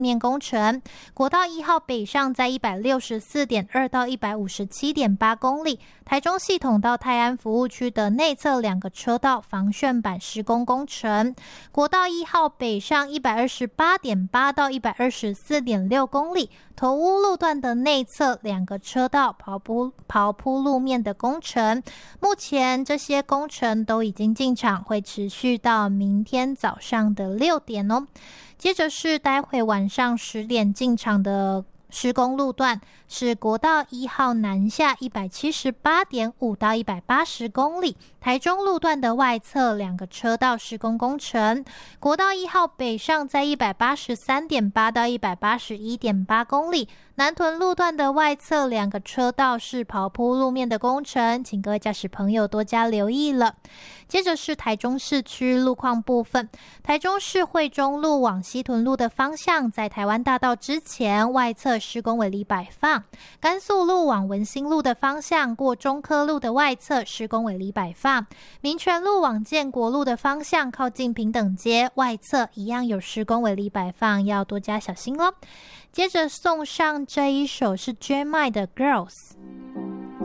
面工程，国道1号北上在 164.2 到 157.8 公里，台中系统到泰安服务区的内侧2个车道防楦板施工工程，国道1号北上 128.8 到 124.6 公里，头屋路段的内侧2个车道刨铺路面的工程，目前这些工程都已经进场，会持续到明天早上的6点哦。接着是待会晚上10点进场的施工路段，是国道1号南下 178.5 到180公里，台中路段的外侧2个车道施工工程，国道1号北上在 183.8 到 181.8 公里，南屯路段的外侧2个车道是刨铺路面的工程，请各位驾驶朋友多加留意了。接着是台中市区路况部分，台中市惠中路往西屯路的方向，在台湾大道之前外侧施工围篱摆放，甘肃路往文心路的方向，过中科路的外侧施工围篱摆放，民权路往建国路的方向，靠近平等街外侧一样有施工围篱摆放，要多加小心哦。接着送上这一首是 J.M.I. 的 Girls。